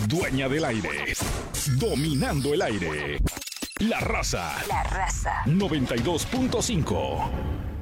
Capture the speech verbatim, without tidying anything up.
Dueña del aire. Dominando el aire. La Raza. La Raza. noventa y dos punto cinco.